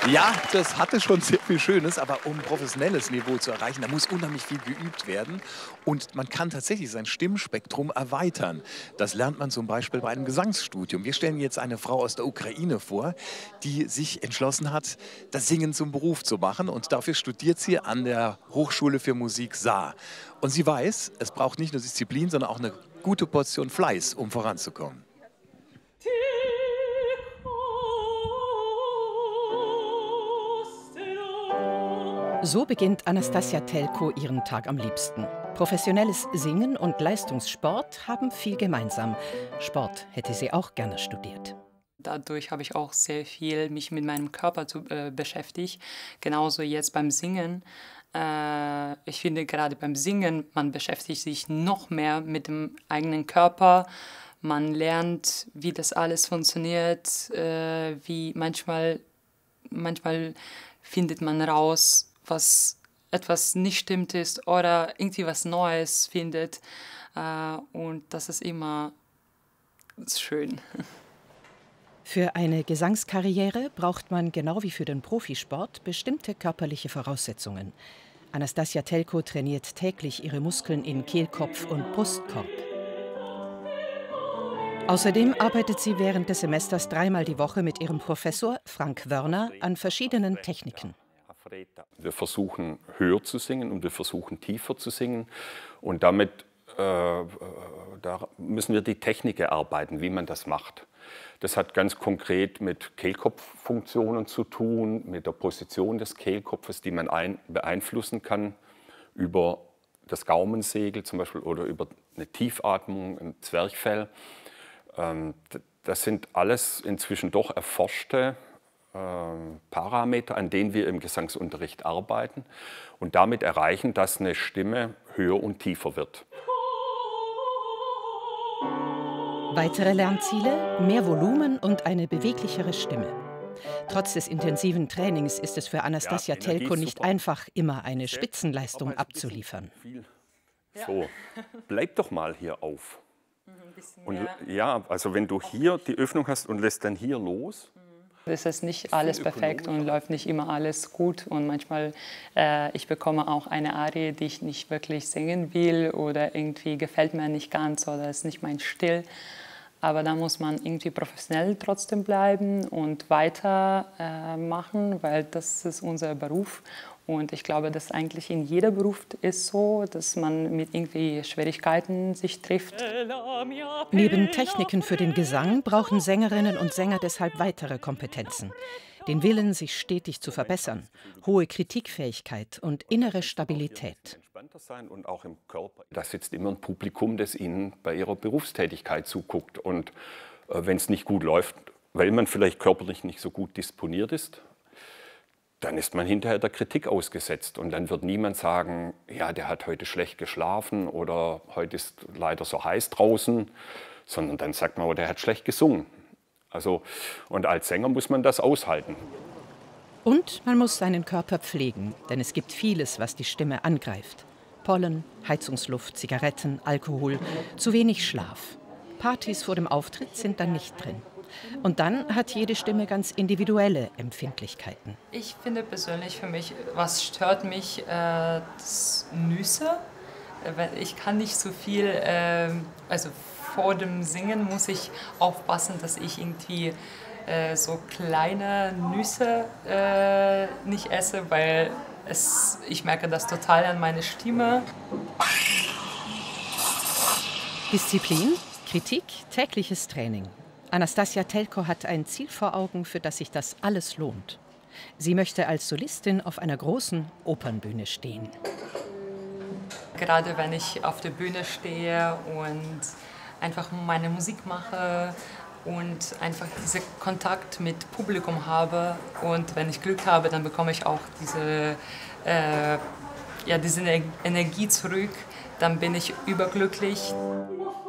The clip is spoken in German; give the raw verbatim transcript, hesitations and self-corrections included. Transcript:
Ja, das hatte schon sehr viel Schönes, aber um professionelles Niveau zu erreichen, da muss unheimlich viel geübt werden. Und man kann tatsächlich sein Stimmspektrum erweitern. Das lernt man zum Beispiel bei einem Gesangsstudium. Wir stellen jetzt eine Frau aus der Ukraine vor, die sich entschlossen hat, das Singen zum Beruf zu machen. Und dafür studiert sie an der Hochschule für Musik Saar. Und sie weiß, es braucht nicht nur Disziplin, sondern auch eine gute Portion Fleiß, um voranzukommen. So beginnt Anastasia Telko ihren Tag am liebsten. Professionelles Singen und Leistungssport haben viel gemeinsam. Sport hätte sie auch gerne studiert. Dadurch habe ich auch sehr viel mich mit meinem Körper zu, äh, beschäftigt. Genauso jetzt beim Singen. Äh, ich finde gerade beim Singen, man beschäftigt sich noch mehr mit dem eigenen Körper. Man lernt, wie das alles funktioniert. Äh, wie manchmal, manchmal findet man raus, was etwas nicht stimmt ist oder irgendwie was Neues findet. Äh, und das ist immer schön. Für eine Gesangskarriere braucht man, genau wie für den Profisport, bestimmte körperliche Voraussetzungen. Anastasia Telko trainiert täglich ihre Muskeln in Kehlkopf und Brustkorb. Außerdem arbeitet sie während des Semesters dreimal die Woche mit ihrem Professor Frank Wörner an verschiedenen Techniken. Wir versuchen höher zu singen und wir versuchen tiefer zu singen. Und damit äh, da müssen wir die Technik erarbeiten, wie man das macht. Das hat ganz konkret mit Kehlkopffunktionen zu tun, mit der Position des Kehlkopfes, die man ein, beeinflussen kann über das Gaumensegel zum Beispiel oder über eine Tiefatmung im Zwerchfell. Ähm, das sind alles inzwischen doch erforschte Parameter, an denen wir im Gesangsunterricht arbeiten und damit erreichen, dass eine Stimme höher und tiefer wird. Weitere Lernziele: mehr Volumen und eine beweglichere Stimme. Trotz des intensiven Trainings ist es für Anastasia ja, Telko nicht super. einfach, immer eine Spitzenleistung abzuliefern. So, bleib doch mal hier auf. Und ja, also wenn du hier die Öffnung hast und lässt dann hier los. Es ist nicht alles perfekt und läuft nicht immer alles gut. Und manchmal äh, ich bekomme auch eine Arie, die ich nicht wirklich singen will oder irgendwie gefällt mir nicht ganz oder ist nicht mein Stil. Aber da muss man irgendwie professionell trotzdem bleiben und weiter äh, machen, weil das ist unser Beruf. Und ich glaube, dass eigentlich in jedem Beruf ist so, dass man mit irgendwie Schwierigkeiten sich trifft. Neben Techniken für den Gesang brauchen Sängerinnen und Sänger deshalb weitere Kompetenzen. Den Willen, sich stetig zu verbessern, hohe Kritikfähigkeit und innere Stabilität. Und auch im Körper. Da sitzt immer ein Publikum, das Ihnen bei Ihrer Berufstätigkeit zuguckt. Und äh, wenn es nicht gut läuft, weil man vielleicht körperlich nicht so gut disponiert ist, dann ist man hinterher der Kritik ausgesetzt. Und dann wird niemand sagen, ja, der hat heute schlecht geschlafen oder heute ist leider so heiß draußen, sondern dann sagt man, oh, der hat schlecht gesungen. Also, und als Sänger muss man das aushalten. Und man muss seinen Körper pflegen, denn es gibt vieles, was die Stimme angreift. Pollen, Heizungsluft, Zigaretten, Alkohol, zu wenig Schlaf. Partys vor dem Auftritt sind dann nicht drin. Und dann hat jede Stimme ganz individuelle Empfindlichkeiten. Ich finde persönlich für mich, was stört mich, äh, das Nüsse. Ich kann nicht so viel, äh, also vor dem Singen muss ich aufpassen, dass ich irgendwie äh, so kleine Nüsse äh, nicht esse, weil es, ich merke das total an meiner Stimme. Disziplin, Kritik, tägliches Training. Anastasia Telko hat ein Ziel vor Augen, für das sich das alles lohnt. Sie möchte als Solistin auf einer großen Opernbühne stehen. Gerade wenn ich auf der Bühne stehe und einfach meine Musik mache und einfach diesen Kontakt mit Publikum habe und wenn ich Glück habe, dann bekomme ich auch diese, äh, ja, diese Energie zurück, dann bin ich überglücklich.